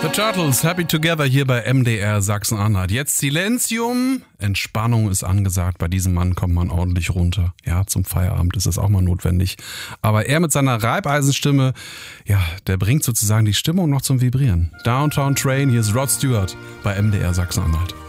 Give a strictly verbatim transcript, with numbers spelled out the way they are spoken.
The Turtles, Happy Together hier bei M D R Sachsen-Anhalt. Jetzt Silenzium. Entspannung ist angesagt. Bei diesem Mann kommt man ordentlich runter. Ja, zum Feierabend ist das auch mal notwendig. Aber er mit seiner Reibeisenstimme, ja, der bringt sozusagen die Stimmung noch zum Vibrieren. Downtown Train, hier ist Rod Stewart bei M D R Sachsen-Anhalt.